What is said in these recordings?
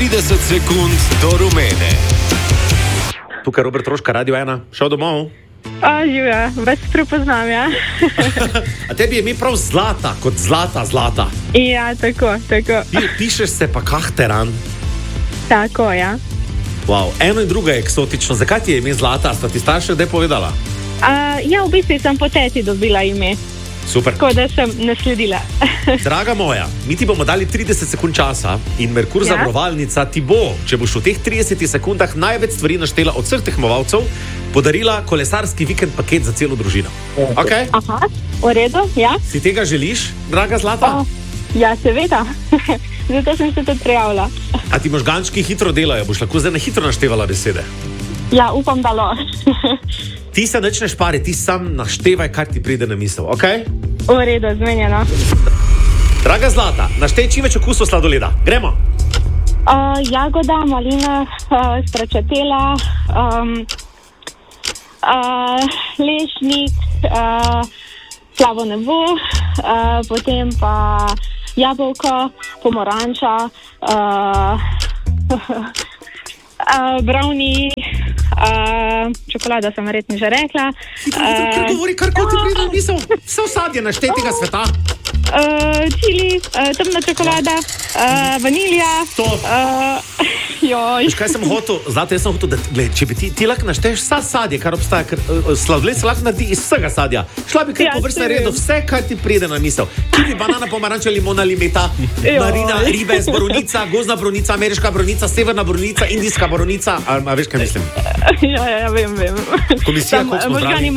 30 sekund do rumene. Tukaj Robert Troška, Radio 1, šel domov. Živa, vas prepoznam, ja. A tebi je ime prav Zlata, kot zlata. Ja, tako. Pišeš se pa Kahteran. Tako, ja. Wow, eno in drugo je eksotično. Zakaj ti je ime Zlata? Sta ti starša kdaj povedala? Ja, v bistvu sem po teti dobila ime. Super. Tako da sem nasledila. Draga moja, mi ti bomo dali 30 sekund časa in Merkur zavarovalnica ti bo, če boš v teh 30 sekundah največ stvari naštela od vseh tekmovalcev, podarila kolesarski vikend paket za celo družino. Okay? Aha, v redu, ja. Si tega želiš, draga Zlata? Ja, seveda. Zato sem se tudi prijavila. A ti možgančki hitro delajo, boš lahko zdaj na hitro naštevala besede? Ja, upam, da lo. Ti se nič ne špari, ti sam naštevaj, kar ti pride na misel, ok? V redu, zmenjeno. Draga Zlata, naštej čim več okusov sladoleda. Gremo! Jagoda, malina, stračatela, lešnik, plavo nebo, potem pa jabolko, pomoranča, brownie, čokolada sem verjetno že rekla. Kar govori, kar ti pride na misel? Vse sadje naštej tega sveta. Čili, temna čokolada, vanilija. Veš, kaj sem hotel? Zlata, jaz sem hotel, da če bi ti lahko našteješ vsa sadje, kar obstaja, ker sladoled se lahko naredi iz vsega sadja. Šla bi kar po vrstnem redu, vse, kar ti pride na misel. Kiwi, banana, pomaranča, limona, limeta, marina, ribez, borovnica, gozdna borovnica, ameriška borovnica, severna borovnica, indijska borovnica. A veš, kaj mislim? Ja, vem. Komisija, koliko smo zdravi?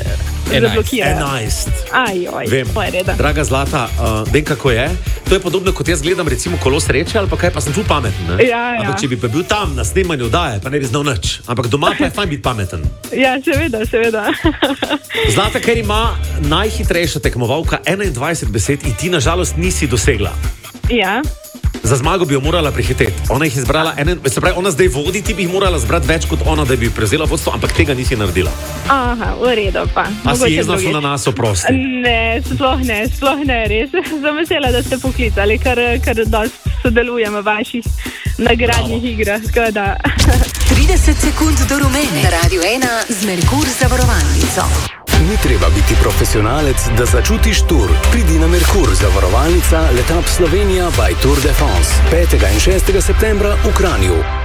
11. Ajoj, vem. Draga Zlata, vem kako je. To je podobno, kot jaz gledam recimo Kolo sreče ali pa kaj, pa sem ful pameten, ne? Ja. Ampak če bi pa bil tam na snemanju daje, pa ne bi znal nič. Ampak doma pa je fajn biti pameten. Ja, seveda. Zlata, ker ima najhitrejša tekmovalka 21 besed in ti na žalost nisi dosegla. Ja. Za zmago bi jo morala prihiteti. Ona jih je izbrala, se pravi, ona zdaj vodi, ti bi jih morala zbrati več kot ona, da bi prevzela vodstvo, ampak tega nisi naredila. Aha, v redu pa. A si jezna so na nas oprosti? Ne, sploh ne, res. Sem vesela, da ste poklicali, ker dosti sodelujemo v vaših nagradnih igrah. 30 sekund do rumene. Na Radio 1 z Merkur zavarovalnico. Ni treba biti profesionalec, da začutiš tur. Pridi na Merkur zavarovalnica Letap Slovenija by Tour de France 5. in 6. septembra v Kranju.